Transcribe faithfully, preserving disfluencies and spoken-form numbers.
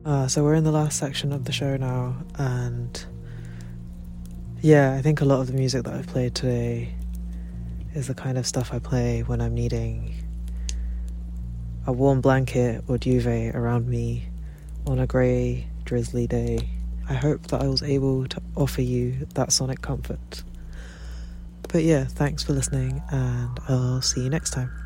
Uh, so we're in the last section of the show now, and yeah, I think a lot of the music that I've played today is the kind of stuff I play when I'm needing a warm blanket or duvet around me on a grey, drizzly day. I hope that I was able to offer you that sonic comfort. But yeah, thanks for listening, and I'll see you next time.